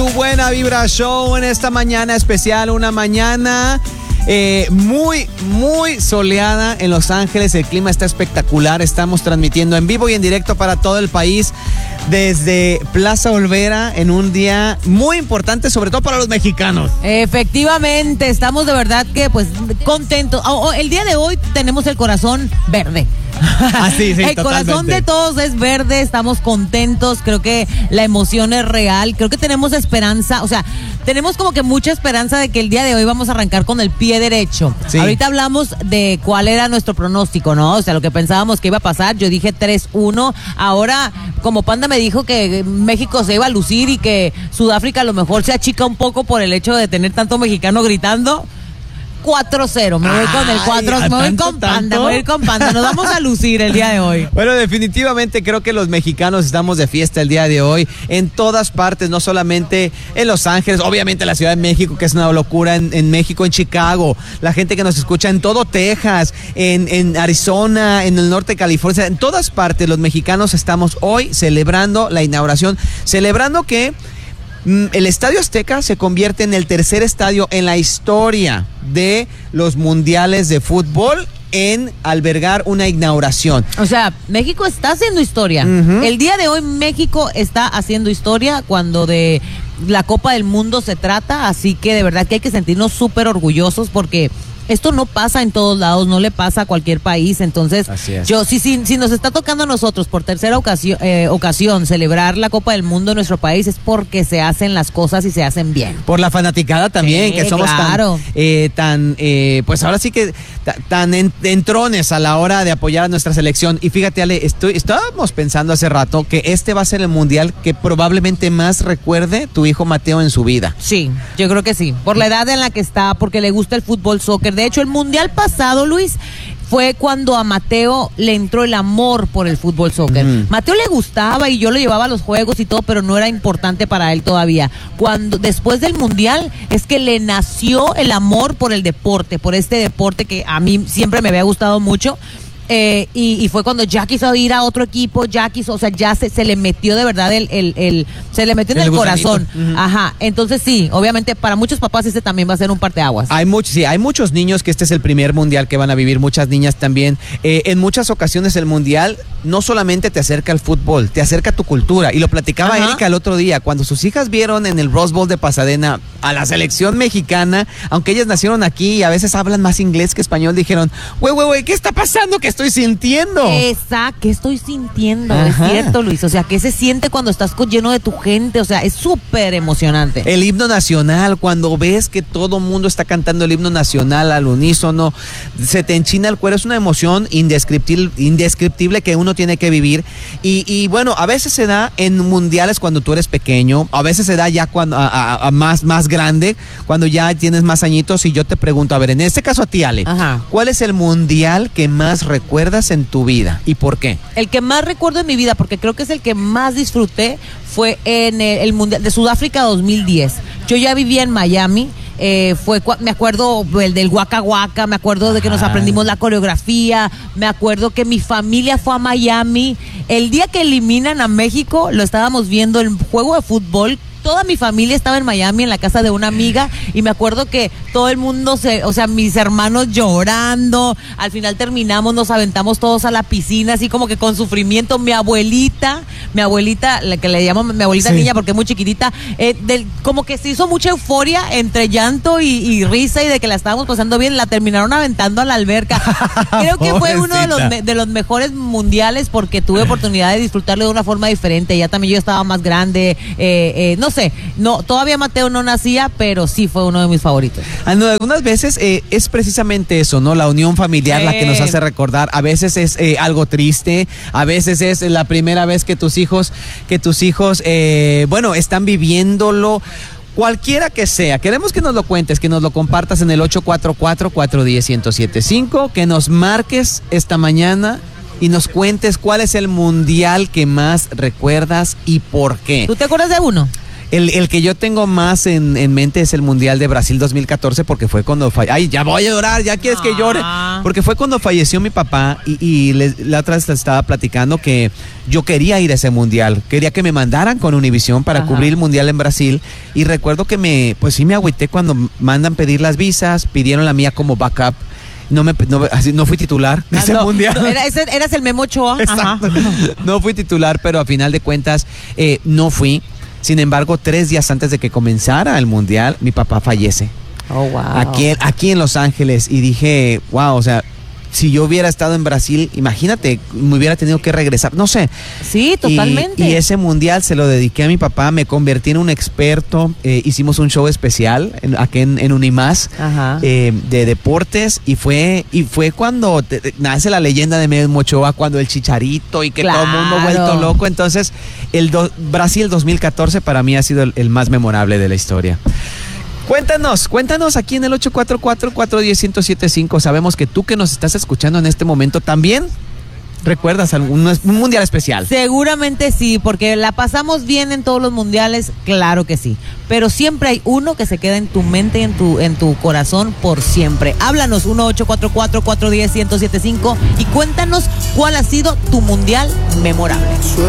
tu Buena Vibra Show en esta mañana especial, una mañana muy soleada en Los Ángeles. El clima está espectacular. Estamos transmitiendo en vivo y en directo para todo el país desde Plaza Olvera en un día muy importante, sobre todo para los mexicanos. Efectivamente, estamos de verdad que pues contentos. El día de hoy tenemos el corazón verde. Sí, el totalmente. Corazón de todos es verde, estamos contentos, creo que la emoción es real, creo que tenemos esperanza, o sea, tenemos como que mucha esperanza de que el día de hoy vamos a arrancar con el pie derecho. Sí. Ahorita hablamos de cuál era nuestro pronóstico, ¿no? O sea, lo que pensábamos que iba a pasar, yo dije 3-1, ahora como Panda me dijo que México se iba a lucir y que Sudáfrica a lo mejor se achica un poco por el hecho de tener tanto mexicano gritando. 4-0, me voy con el 4, me voy con Panda, nos vamos a lucir el día de hoy. Bueno, definitivamente creo que los mexicanos estamos de fiesta el día de hoy, en todas partes, no solamente en Los Ángeles, obviamente la Ciudad de México, que es una locura, en México, en Chicago, la gente que nos escucha en todo Texas, en Arizona, en el norte de California, en todas partes los mexicanos estamos hoy celebrando la inauguración, celebrando que el Estadio Azteca se convierte en el tercer estadio en la historia de los mundiales de fútbol en albergar una inauguración. O sea, México está haciendo historia. Uh-huh. El día de hoy México está haciendo historia cuando de la Copa del Mundo se trata, así que de verdad que hay que sentirnos súper orgullosos porque esto no pasa en todos lados, no le pasa a cualquier país, entonces yo si nos está tocando a nosotros por tercera ocasión celebrar la Copa del Mundo en nuestro país es porque se hacen las cosas y se hacen bien. Por la fanaticada también, que somos claro. pues ahora sí que tan entrones a la hora de apoyar a nuestra selección. Y fíjate, Ale, estábamos pensando hace rato que este va a ser el mundial que probablemente más recuerde tu hijo Mateo en su vida. Sí, yo creo que sí, por la edad en la que está, porque le gusta el fútbol, soccer. De hecho, el mundial pasado, Luis, fue cuando a Mateo le entró el amor por el fútbol soccer. Mateo le gustaba y yo lo llevaba a los juegos y todo, pero no era importante para él todavía. Después del mundial es que le nació el amor por el deporte, por este deporte que a mí siempre me había gustado mucho. Y fue cuando ya quiso ir a otro equipo, ya se le metió de verdad se le metió en el corazón. Uh-huh. Ajá, entonces sí, obviamente para muchos papás este también va a ser un parteaguas. Hay muchos niños que este es el primer mundial que van a vivir, muchas niñas también. En muchas ocasiones el mundial no solamente te acerca al fútbol, te acerca a tu cultura. Y lo platicaba Erika el otro día, cuando sus hijas vieron en el Rose Bowl de Pasadena a la selección mexicana, aunque ellas nacieron aquí y a veces hablan más inglés que español, dijeron, güey, ¿qué está pasando? ¿Qué estoy sintiendo? Exacto, ¿qué estoy sintiendo? Ajá. Es cierto, Luis, o sea, ¿qué se siente cuando estás lleno de tu gente? O sea, es súper emocionante. El himno nacional, cuando ves que todo mundo está cantando el himno nacional al unísono, se te enchina el cuero, es una emoción indescriptible que uno tiene que vivir. Y bueno, a veces se da en mundiales cuando tú eres pequeño, a veces se da ya cuando más grande, cuando ya tienes más añitos. Y yo te pregunto, a ver, en este caso a ti, Ale, ¿cuál es el mundial que más recuerdas en tu vida y por qué? El que más recuerdo en mi vida, porque creo que es el que más disfruté, fue en el Mundial de Sudáfrica 2010. Yo ya vivía en Miami. Me acuerdo el del Waka Waka, me acuerdo de que nos aprendimos la coreografía, me acuerdo que mi familia fue a Miami. El día que eliminan a México, lo estábamos viendo el juego de fútbol. Toda mi familia estaba en Miami en la casa de una amiga y me acuerdo que todo el mundo mis hermanos llorando, al final terminamos, nos aventamos todos a la piscina así como que con sufrimiento. Mi abuelita, la que le llamo mi abuelita niña porque es muy chiquitita, como que se hizo mucha euforia entre llanto y risa y de que la estábamos pasando bien, la terminaron aventando a la alberca. Creo que fue uno de los mejores mundiales porque tuve oportunidad de disfrutarlo de una forma diferente. Ya también yo estaba más grande, todavía Mateo no nacía, pero sí fue uno de mis favoritos. Algunas veces es precisamente eso, ¿no? La unión familiar la que nos hace recordar. A veces es algo triste, a veces es la primera vez que tus hijos, están viviéndolo. Cualquiera que sea, queremos que nos lo cuentes, que nos lo compartas en el 844-410-1075, que nos marques esta mañana y nos cuentes cuál es el mundial que más recuerdas y por qué. ¿Tú te acuerdas de uno? El que yo tengo más en mente es el Mundial de Brasil 2014 porque fue cuando ay, ya voy a llorar, ya quieres que llore. Porque fue cuando falleció mi papá y la otra vez estaba platicando que yo quería ir a ese Mundial. Quería que me mandaran con Univisión para cubrir el Mundial en Brasil. Y recuerdo que pues sí me agüité cuando mandan pedir las visas, pidieron la mía como backup. No fui titular de ese Mundial. No, eras el Memo Ochoa. Exacto. No fui titular, pero a final de cuentas no fui. Sin embargo, 3 días antes de que comenzara el Mundial, mi papá fallece. Oh, wow. Aquí en Los Ángeles. Y dije, wow, o sea, si yo hubiera estado en Brasil, imagínate, me hubiera tenido que regresar, no sé. Sí, totalmente. Y ese Mundial se lo dediqué a mi papá, me convertí en un experto, hicimos un show especial aquí en Unimás de deportes y fue cuando nace la leyenda de Memo Ochoa, cuando el Chicharito y que todo el mundo vuelto loco. Entonces, Brasil 2014 para mí ha sido el más memorable de la historia. Cuéntanos aquí en el 844-410-1075. Sabemos que tú que nos estás escuchando en este momento también recuerdas un mundial especial. Seguramente sí, porque la pasamos bien en todos los mundiales, claro que sí. Pero siempre hay uno que se queda en tu mente y en tu corazón por siempre. Háblanos, 1-844-410-1075 y cuéntanos cuál ha sido tu mundial memorable.